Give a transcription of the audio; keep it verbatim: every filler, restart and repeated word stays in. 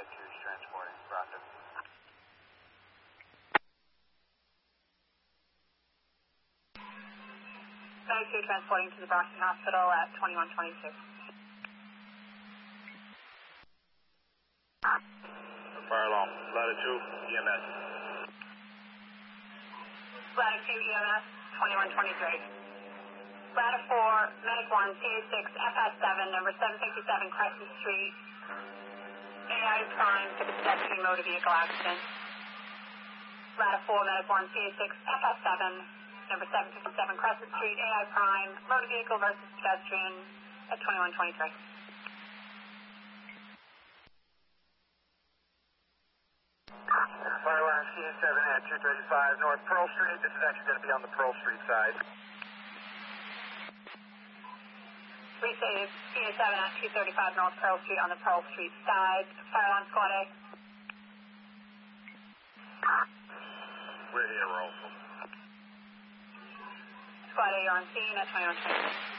two's transporting. Roger. Ladder two transporting to the Brockton Hospital at twenty-one twenty-two. Fire alarm. Ladder two, E M S. Ladder two, E M S, twenty-one twenty-three. Ladder four, Medic one, C A six, F S seven, number seven fifty-seven Crescent Street. A I prime for the pedestrian motor vehicle accident. Ladder four, Medic one, C A six, F S seven, number seven fifty-seven Crescent Street. A I prime, motor vehicle versus pedestrian at twenty-one twenty-three. Fire line C A seven at two thirty-five North Pearl Street. This is actually going to be on the Pearl Street side. Resave C A seven at two thirty-five North Pearl Street on the Pearl Street side. Fire line Squad A. We're here, Roll. Squad A, you're on scene at twenty-one twenty-three.